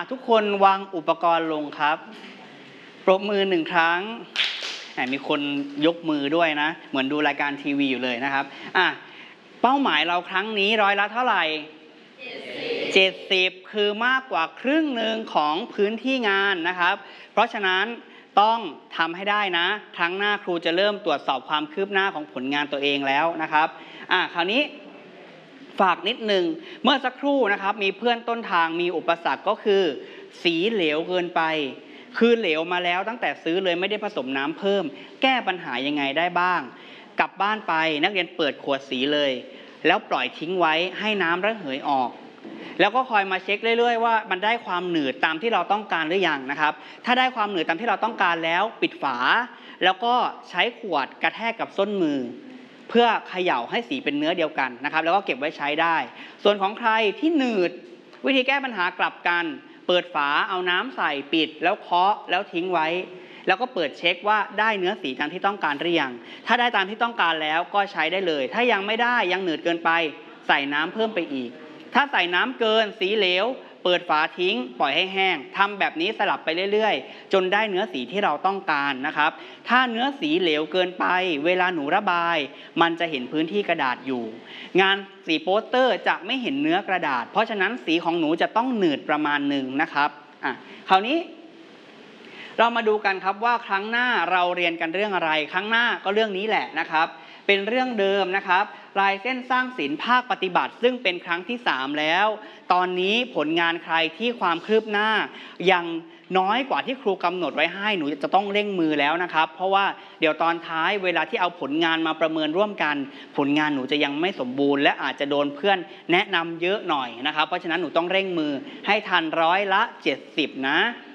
ทุกคนวางอุปกรณ์ลงครับปรบมือ1 ครั้งมีคนยกมือด้วยนะเหมือนดูรายการทีวีอยู่เลยนะครับเป้าหมายเราครั้งนี้ร้อยละเท่าไหร่70คือมากกว่าครึ่งหนึ่งของพื้นที่งานนะครับเพราะฉะนั้นต้องทำให้ได้นะครั้งหน้าครูจะเริ่มตรวจสอบความคืบหน้าของผลงานตัวเองแล้วนะครับคราวนี้ฝากนิดนึงเมื่อสักครู่นะครับมีเพื่อนต้นทางมีอุปสรรคก็คือสีเหลวเกินไปคือเหลวมาแล้วตั้งแต่ซื้อเลยไม่ได้ผสมน้ำเพิ่มแก้ปัญหายังไงได้บ้างกลับบ้านไปนักเรียนเปิดขวดสีเลยแล้วปล่อยทิ้งไว้ให้น้ำระเหยออกแล้วก็คอยมาเช็คเรื่อยๆว่ามันได้ความหนืดตามที่เราต้องการหรือยังนะครับถ้าได้ความหนืดตามที่เราต้องการแล้วปิดฝาแล้วก็ใช้ขวดกระแทกกับส้นมือเพื่อเขย่าให้สีเป็นเนื้อเดียวกันนะครับแล้วก็เก็บไว้ใช้ได้ส่วนของใครที่หนืดวิธีแก้ปัญหากลับกันเปิดฝาเอาน้ำใส่ปิดแล้วเคาะแล้วทิ้งไว้แล้วก็เปิดเช็คว่าได้เนื้อสีตามที่ต้องการหรือยังถ้าได้ตามที่ต้องการแล้วก็ใช้ได้เลยถ้ายังไม่ได้ยังหนืดเกินไปใส่น้ำเพิ่มไปอีกถ้าใส่น้ำเกินสีเหลวเปิดฝาทิ้งปล่อยให้แห้งทำแบบนี้สลับไปเรื่อยๆจนได้เนื้อสีที่เราต้องการนะครับถ้าเนื้อสีเหลวเกินไปเวลาหนูระบายมันจะเห็นพื้นที่กระดาษอยู่งานสีโปสเตอร์จะไม่เห็นเนื้อกระดาษเพราะฉะนั้นสีของหนูจะต้องหนืดประมาณหนึ่งนะครับคราวนี้เรามาดูกันครับว่าครั้งหน้าเราเรียนกันเรื่องอะไรครั้งหน้าก็เรื่องนี้แหละนะครับเป็นเรื่องเดิมนะครับลายเส้นสร้างศิลป์ภาคปฏิบัติซึ่งเป็นครั้งที่3แล้วตอนนี้ผลงานใครที่ความคืบหน้ายังน้อยกว่าที่ครูกำหนดไว้ให้หนูจะต้องเร่งมือแล้วนะครับเพราะว่าเดี๋ยวตอนท้ายเวลาที่เอาผลงานมาประเมินร่วมกันผลงานหนูจะยังไม่สมบูรณ์และอาจจะโดนเพื่อนแนะนำเยอะหน่อยนะครับเพราะฉะนั้นหนูต้องเร่งมือให้ทัน70%นะ